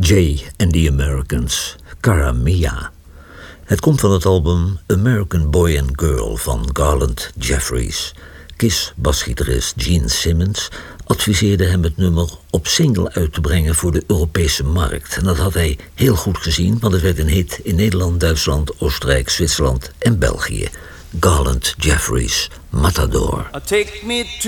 Jay and the Americans, Cara Mia. Het komt van het album American Boy and Girl van Garland Jeffries. Kiss-basgitarist Gene Simmons adviseerde hem het nummer op single uit te brengen voor de Europese markt. En dat had hij heel goed gezien, want het werd een hit in Nederland, Duitsland, Oostenrijk, Zwitserland en België. Garland Jeffries, Matador. Take me